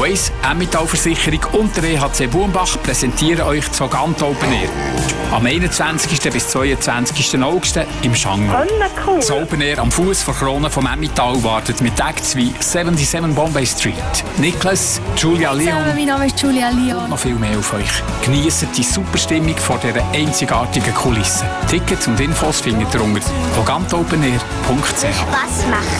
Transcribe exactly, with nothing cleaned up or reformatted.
eins, Emmental Versicherung und der E H C Bumbach präsentieren euch das Vogant Open Air. Am einundzwanzigsten bis zweiundzwanzigsten August im Schangnau. Cool. Das Open Air am Fuß der Krone vom Emmental wartet mit Acts wie siebenundsiebzig Bombay Street, Niklas, Julia Leon Hallo, mein Name ist Julia und Leon. noch viel mehr auf euch. Genießt die Superstimmung vor dieser einzigartigen Kulisse. Tickets und Infos findet ihr unter vogantopenair punkt c h. Spaß macht.